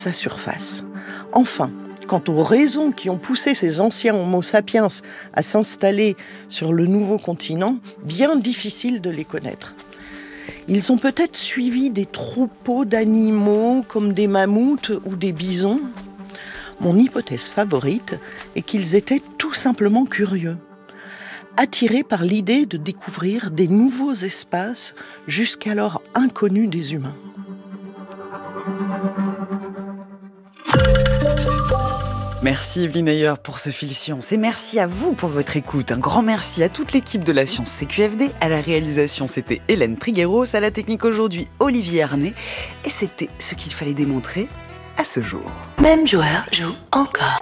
sa surface. Enfin, quant aux raisons qui ont poussé ces anciens Homo sapiens à s'installer sur le nouveau continent, bien difficile de les connaître. Ils ont peut-être suivi des troupeaux d'animaux comme des mammouths ou des bisons. Mon hypothèse favorite est qu'ils étaient tout simplement curieux, attirés par l'idée de découvrir des nouveaux espaces jusqu'alors inconnus des humains. Merci Evelyne Ayer pour ce fil science et merci à vous pour votre écoute. Un grand merci à toute l'équipe de la Science CQFD. À la réalisation, c'était Hélène Trigueros, à la technique aujourd'hui, Olivier Arnay. Et c'était ce qu'il fallait démontrer à ce jour. Même joueur joue encore.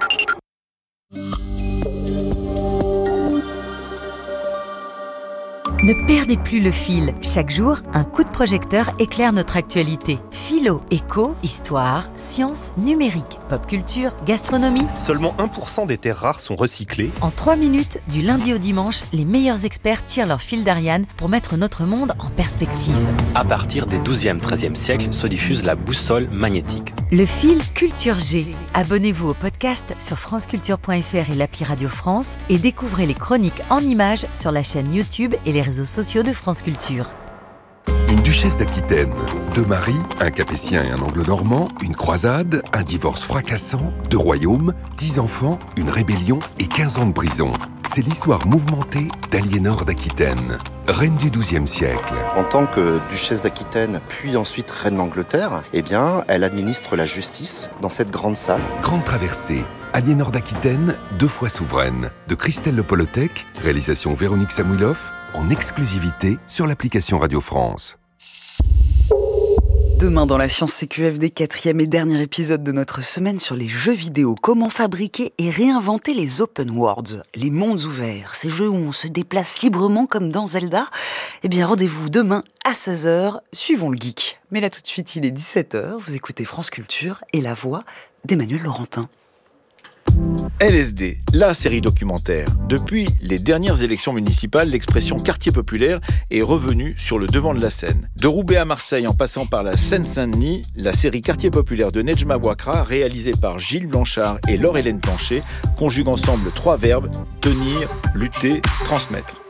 Ne perdez plus le fil. Chaque jour, un coup de projecteur éclaire notre actualité. Philo, éco, histoire, sciences, numérique, pop culture, gastronomie. Seulement 1% des terres rares sont recyclées. En 3 minutes, du lundi au dimanche, les meilleurs experts tirent leur fil d'Ariane pour mettre notre monde en perspective. À partir des 12e, 13e siècles se diffuse la boussole magnétique. Le fil Culture G. Abonnez-vous au podcast sur franceculture.fr et l'appli Radio France et découvrez les chroniques en images sur la chaîne YouTube et les réseaux sociaux de France Culture. Une duchesse d'Aquitaine, 2 maris, un capétien et un anglo-normand, une croisade, un divorce fracassant, 2 royaumes, 10 enfants, une rébellion et 15 ans de prison. C'est l'histoire mouvementée d'Aliénor d'Aquitaine, reine du XIIe siècle. En tant que duchesse d'Aquitaine, puis ensuite reine d'Angleterre, elle administre la justice dans cette grande salle. Grande traversée, Aliénor d'Aquitaine, 2 fois souveraine, de Christelle Le Polotec, réalisation Véronique Samouilov, en exclusivité sur l'application Radio France. Demain dans la Science CQFD, 4e et dernier épisode de notre semaine sur les jeux vidéo. Comment fabriquer et réinventer les open worlds, les mondes ouverts, ces jeux où on se déplace librement comme dans Zelda. Eh bien, rendez-vous demain à 16h, suivons le geek. Mais là tout de suite, il est 17h, vous écoutez France Culture et la voix d'Emmanuel Laurentin. LSD, la série documentaire. Depuis les dernières élections municipales, l'expression quartier populaire est revenue sur le devant de la scène. De Roubaix à Marseille, en passant par la Seine-Saint-Denis, la série Quartier populaire de Nedjma Bouakra, réalisée par Gilles Blanchard et Laure-Hélène Plancher, conjugue ensemble 3 verbes: tenir, lutter, transmettre.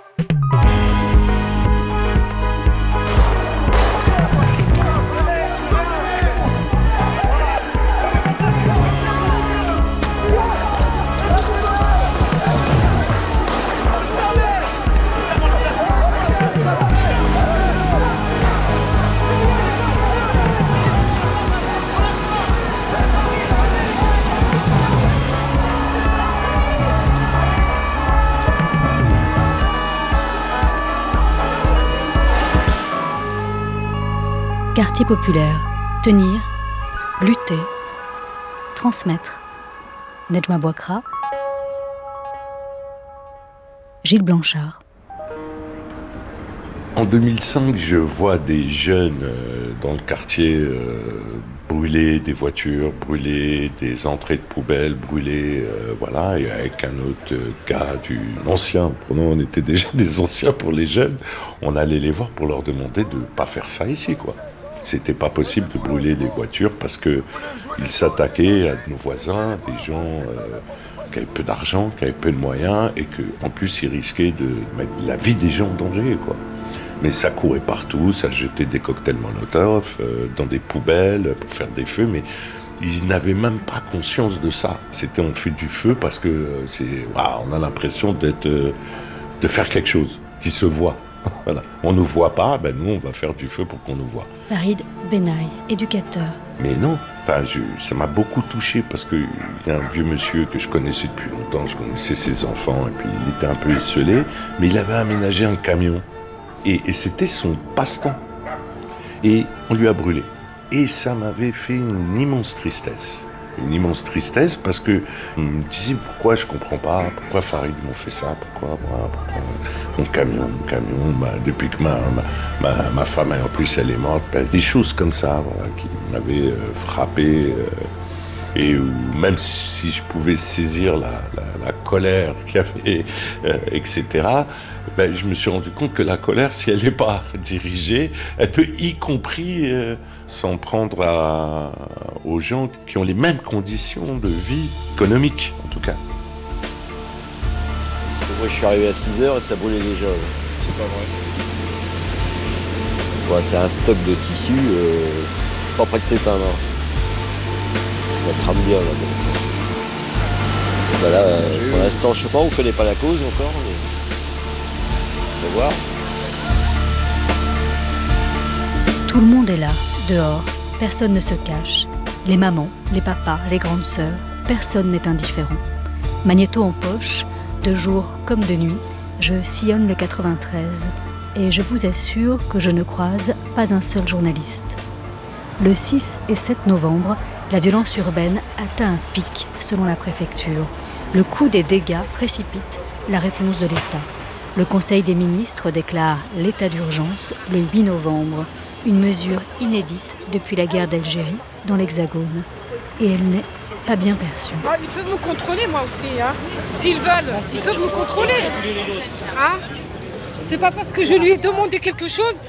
Quartier populaire, tenir, lutter, transmettre. Nedjma Bouakra, Gilles Blanchard. En 2005, je vois des jeunes dans le quartier brûler des voitures, brûler des entrées de poubelles, brûler, voilà, et avec un autre gars ancien. Pour nous, on était déjà des anciens pour les jeunes. On allait les voir pour leur demander de ne pas faire ça ici, quoi. C'était pas possible de brûler des voitures parce qu'ils s'attaquaient à nos voisins, des gens qui avaient peu d'argent, qui avaient peu de moyens et qu'en plus ils risquaient de mettre la vie des gens en danger, quoi. Mais ça courait partout, ça jetait des cocktails Molotov dans des poubelles pour faire des feux, mais ils n'avaient même pas conscience de ça. C'était on fait du feu parce que on a l'impression de faire quelque chose qui se voit. Voilà. On ne nous voit pas, nous on va faire du feu pour qu'on nous voit. Farid Benaï, éducateur. Mais non, ça m'a beaucoup touché parce qu'il y a un vieux monsieur que je connaissais depuis longtemps, je connaissais ses enfants et puis il était un peu esselé, mais il avait aménagé un camion et c'était son passe-temps. Et on lui a brûlé. Et ça m'avait fait une immense tristesse. Une immense tristesse parce que je me disais pourquoi je comprends pas, pourquoi Farid m'ont fait ça, pourquoi moi, pourquoi mon camion, depuis que ma femme en plus elle est morte, des choses comme ça voilà, qui m'avaient frappé. et où même si je pouvais saisir la colère qu'il y avait, etc., ben, je me suis rendu compte que la colère, si elle n'est pas dirigée, elle peut y compris s'en prendre aux gens qui ont les mêmes conditions de vie économique, en tout cas. Moi, je suis arrivé à 6h et ça brûlait déjà. Ouais. C'est pas vrai. Ouais, c'est un stock de tissu pas près de s'éteindre. Ça crame bien là. Voilà, pour l'instant, je sais pas, on connaît pas la cause encore. Mais... on va voir. Tout le monde est là, dehors. Personne ne se cache. Les mamans, les papas, les grandes sœurs, personne n'est indifférent. Magnéto en poche, de jour comme de nuit, je sillonne le 93 et je vous assure que je ne croise pas un seul journaliste. Le 6 et 7 novembre, la violence urbaine atteint un pic selon la préfecture. Le coût des dégâts précipite la réponse de l'État. Le Conseil des ministres déclare l'état d'urgence le 8 novembre, une mesure inédite depuis la guerre d'Algérie dans l'Hexagone. Et elle n'est pas bien perçue. Ah, ils peuvent me contrôler moi aussi, hein. S'ils veulent, ils peuvent me contrôler. Hein, c'est pas parce que je lui ai demandé quelque chose.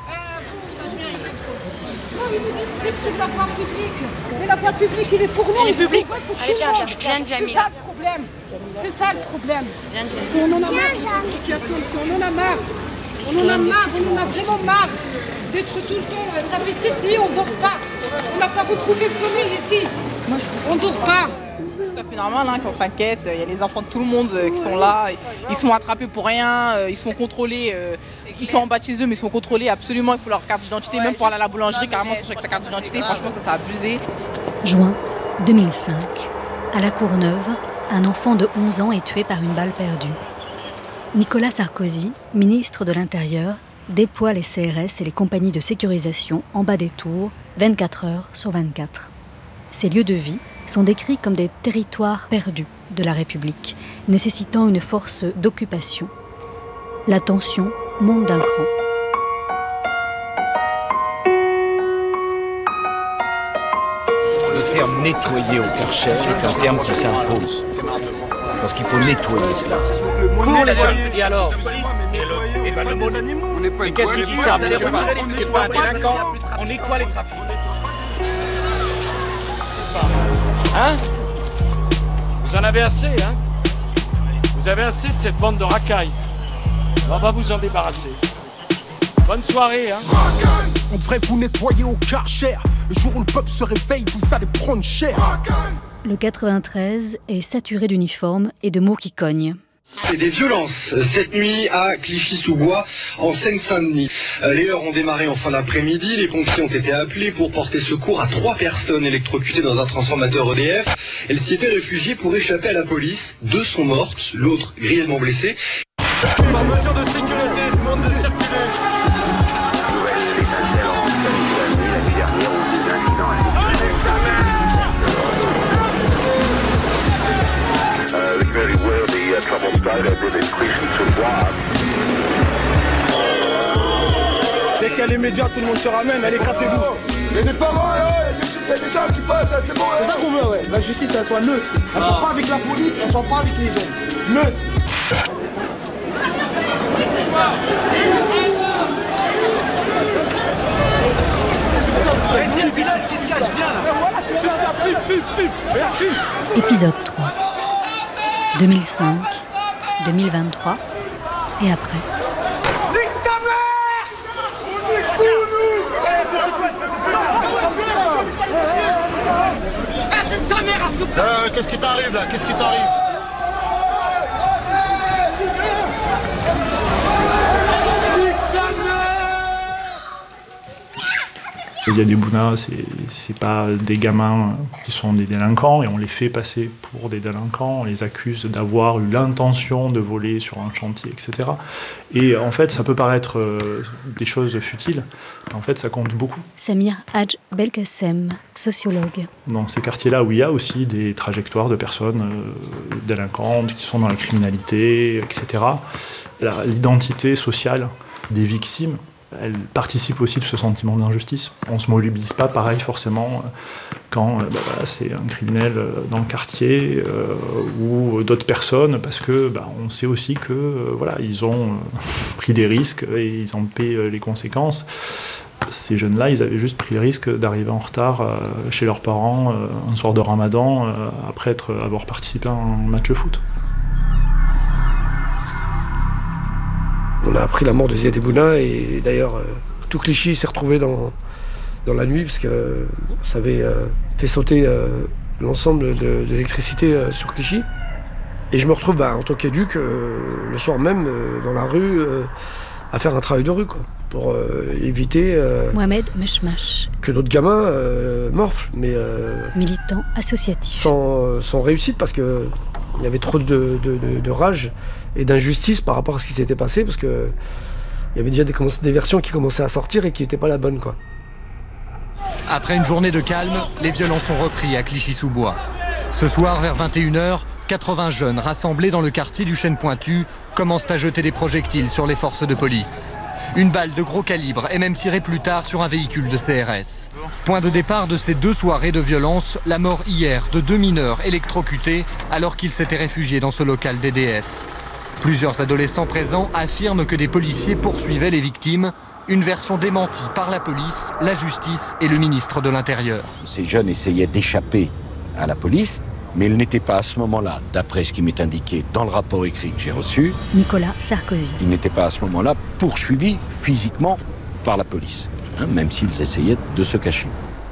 C'est la voie publique. Mais la voie publique, il est pour nous. Il est public. C'est ça le problème. C'est ça le problème. Parce qu'on en a marre de cette situation ici. On en a marre. On en a marre. On en a vraiment marre d'être tout le temps. Ça fait 7 nuits, on dort pas. On n'a pas retrouvé le sommeil ici. On dort pas. C'est tout à fait normal hein, qu'on s'inquiète. Il y a les enfants de tout le monde qui sont là. Ils sont attrapés pour rien. Ils sont contrôlés. Ils sont en bas de chez eux, mais ils sont contrôlés absolument. Il faut leur carte d'identité. Même pour aller à la boulangerie, carrément, c'est avec sa carte d'identité. Franchement, ça a abusé. Juin 2005. À La Courneuve, un enfant de 11 ans est tué par une balle perdue. Nicolas Sarkozy, ministre de l'Intérieur, déploie les CRS et les compagnies de sécurisation en bas des tours, 24 heures sur 24. Ces lieux de vie sont décrits comme des territoires perdus de la République, nécessitant une force d'occupation. La tension monte d'un cran. Le terme nettoyer au Karcher est un terme qui s'impose. Parce qu'il faut nettoyer cela. Pour les jeunes, et alors mais qu'est-ce qu'il dit ça? C'est pas un délinquant, on nettoie les trafics. Hein? Vous en avez assez, hein? Vous avez assez de cette bande de racailles. On va vous en débarrasser. Bonne soirée, hein? On devrait vous nettoyer au Karcher. Le jour où le peuple se réveille, vous allez prendre cher. Le 93 est saturé d'uniformes et de mots qui cognent. C'est des violences cette nuit à Clichy-sous-Bois, en Seine-Saint-Denis. Les heures ont démarré en fin d'après-midi. Les pompiers ont été appelés pour porter secours à 3 personnes électrocutées dans un transformateur EDF. Elles s'y étaient réfugiées pour échapper à la police. 2 sont mortes, l'autre grièvement blessée. Par mesure de sécurité, je demande de circuler. Dès qu'il y a les médias, tout le monde se ramène, allez, cassez-vous. Il y a des parents, il y a des gens qui passent, c'est bon. C'est ça qu'on veut, ouais. La justice, elle soit neutre. Elle soit pas avec la police, elle soit pas avec les jeunes. Neutre. Épisode 3. 2005, 2023 et après. Qu'est-ce qui t'arrive là? Qu'est-ce qui t'arrive? Il y a des Bounas, c'est pas des gamins qui sont des délinquants et on les fait passer pour des délinquants, on les accuse d'avoir eu l'intention de voler sur un chantier, etc. Et en fait, ça peut paraître des choses futiles, mais en fait, ça compte beaucoup. Samir Hadj Belkacem, sociologue. Dans ces quartiers-là où il y a aussi des trajectoires de personnes délinquantes qui sont dans la criminalité, etc., l'identité sociale des victimes, elle participe aussi de ce sentiment d'injustice. On ne se mobilise pas pareil forcément quand c'est un criminel dans le quartier ou d'autres personnes, parce que on sait aussi que ils ont pris des risques et ils en paient les conséquences. Ces jeunes-là, ils avaient juste pris le risque d'arriver en retard chez leurs parents un soir de Ramadan après avoir participé à un match de foot. On a appris la mort de Ziad Ebouna et d'ailleurs tout Clichy s'est retrouvé dans la nuit parce que ça avait fait sauter l'ensemble de l'électricité sur Clichy. Et je me retrouve en tant qu'éduc le soir même dans la rue à faire un travail de rue pour éviter Mohamed Meshmash, que d'autres gamins morflent, mais militant associatif. Sans réussite parce que il y avait trop de rage et d'injustice par rapport à ce qui s'était passé, parce que il y avait déjà des versions qui commençaient à sortir et qui n'étaient pas la bonne, Après une journée de calme, les violences ont repris à Clichy-sous-Bois. Ce soir, vers 21h, 80 jeunes rassemblés dans le quartier du Chêne-Pointu commencent à jeter des projectiles sur les forces de police. Une balle de gros calibre est même tirée plus tard sur un véhicule de CRS. Point de départ de ces 2 soirées de violence, la mort hier de 2 mineurs électrocutés alors qu'ils s'étaient réfugiés dans ce local d'EDF. Plusieurs adolescents présents affirment que des policiers poursuivaient les victimes, une version démentie par la police, la justice et le ministre de l'Intérieur. Ces jeunes essayaient d'échapper à la police, mais ils n'étaient pas à ce moment-là, d'après ce qui m'est indiqué dans le rapport écrit que j'ai reçu, Nicolas Sarkozy. Ils n'étaient pas à ce moment-là poursuivis physiquement par la police, même s'ils essayaient de se cacher.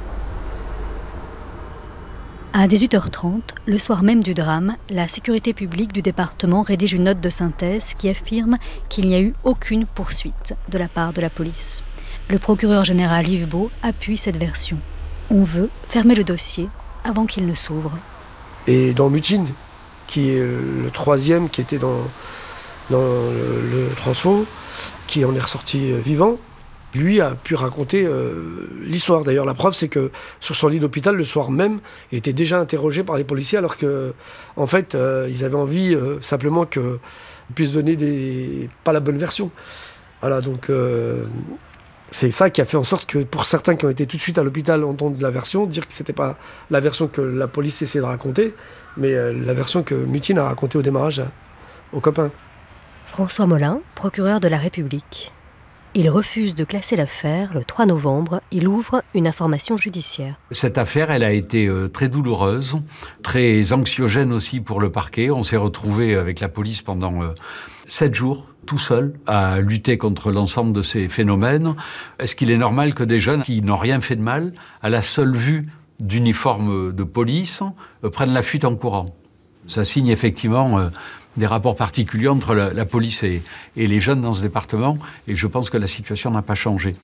À 18h30, le soir même du drame, la sécurité publique du département rédige une note de synthèse qui affirme qu'il n'y a eu aucune poursuite de la part de la police. Le procureur général Yves Beau appuie cette version. On veut fermer le dossier avant qu'il ne s'ouvre. Et dans Mutine, qui est le 3e qui était dans le transfo, qui en est ressorti vivant, lui a pu raconter l'histoire. D'ailleurs, la preuve, c'est que sur son lit d'hôpital, le soir même, il était déjà interrogé par les policiers, alors que, en fait, ils avaient envie simplement qu'ils puissent donner pas la bonne version. Voilà, donc c'est ça qui a fait en sorte que, pour certains qui ont été tout de suite à l'hôpital entendre la version, dire que c'était pas la version que la police essayait de raconter, mais la version que Mutine a racontée au démarrage aux copains. François Molin, procureur de la République. Il refuse de classer l'affaire. Le 3 novembre, il ouvre une information judiciaire. Cette affaire, elle a été très douloureuse, très anxiogène aussi pour le parquet. On s'est retrouvé avec la police pendant 7 jours, tout seul, à lutter contre l'ensemble de ces phénomènes. Est-ce qu'il est normal que des jeunes qui n'ont rien fait de mal, à la seule vue d'uniforme de police, prennent la fuite en courant ? Ça signe effectivement des rapports particuliers entre la police et les jeunes dans ce département, et je pense que la situation n'a pas changé.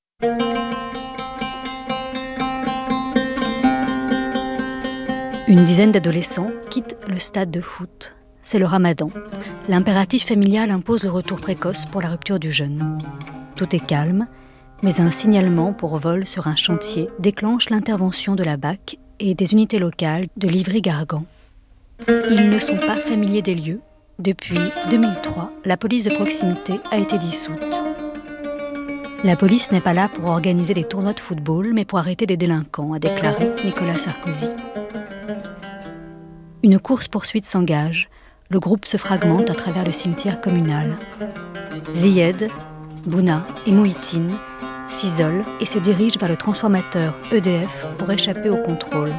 Une dizaine d'adolescents quittent le stade de foot. C'est le Ramadan. L'impératif familial impose le retour précoce pour la rupture du jeûne. Tout est calme, mais un signalement pour vol sur un chantier déclenche l'intervention de la BAC et des unités locales de Livry-Gargan. Ils ne sont pas familiers des lieux. Depuis 2003, la police de proximité a été dissoute. La police n'est pas là pour organiser des tournois de football, mais pour arrêter des délinquants, a déclaré Nicolas Sarkozy. Une course-poursuite s'engage. Le groupe se fragmente à travers le cimetière communal. Ziad, Bouna et Mouhitine s'isolent et se dirigent vers le transformateur EDF pour échapper au contrôle.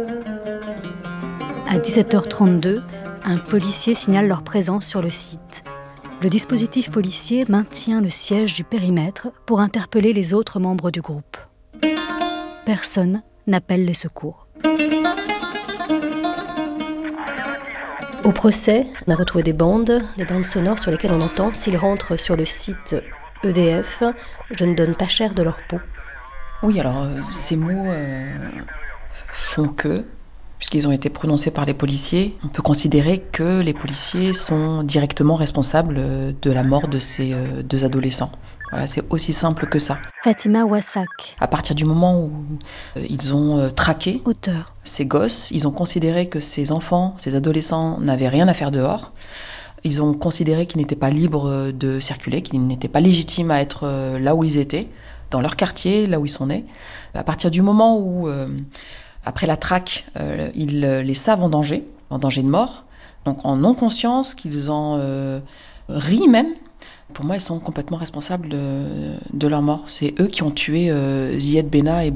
À 17h32, un policier signale leur présence sur le site. Le dispositif policier maintient le siège du périmètre pour interpeller les autres membres du groupe. Personne n'appelle les secours. Au procès, on a retrouvé des bandes sonores sur lesquelles on entend « S'ils rentrent sur le site EDF, je ne donne pas cher de leur peau ». Oui, alors ces mots font que, puisqu'ils ont été prononcés par les policiers, on peut considérer que les policiers sont directement responsables de la mort de ces 2 adolescents. Voilà, c'est aussi simple que ça. Fatima Wassak. À partir du moment où ils ont traqué Auteur. ces gosses, ils ont considéré que ces enfants, ces adolescents n'avaient rien à faire dehors. Ils ont considéré qu'ils n'étaient pas libres de circuler, qu'ils n'étaient pas légitimes à être là où ils étaient, dans leur quartier, là où ils sont nés. À partir du moment où, après la traque, ils les savent en danger de mort, donc en non-conscience, qu'ils en rient même, pour moi, ils sont complètement responsables de leur mort. C'est eux qui ont tué Zied Benna et